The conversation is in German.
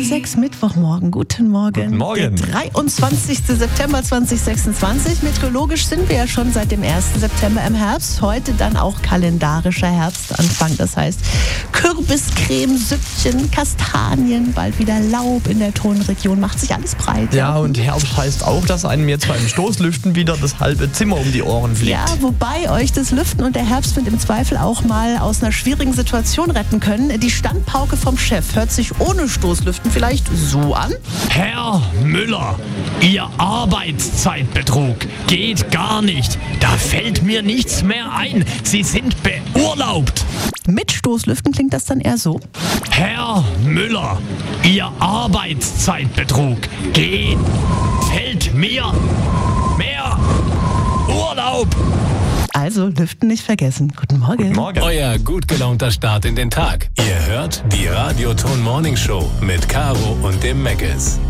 6 Mittwochmorgen. Guten Morgen. Guten Morgen. Der 23. September 2026. Meteorologisch sind wir ja schon seit dem 1. September im Herbst. Heute dann auch kalendarischer Herbstanfang. Das heißt Kürbiscreme, Süppchen, Kastanien, bald wieder Laub in der Tonregion. Macht sich alles breit. Ja, und Herbst heißt auch, dass einem jetzt beim Stoßlüften wieder das halbe Zimmer um die Ohren fliegt. Ja, wobei euch das Lüften und der Herbstwind im Zweifel auch mal aus einer schwierigen Situation retten können. Die Standpauke vom Chef hört sich ohne Stoßlüften vielleicht so an. Herr Müller, Ihr Arbeitszeitbetrug geht gar nicht. Da fällt mir nichts mehr ein. Sie sind beurlaubt. Mit Stoßlüften klingt das dann eher so. Herr Müller, Ihr Arbeitszeitbetrug fällt mir mehr Urlaub. Also Lüften nicht vergessen. Guten Morgen. Guten Morgen. Euer gut gelaunter Start in den Tag. Ihr hört die Radioton Morning Show mit Caro und dem Meckes.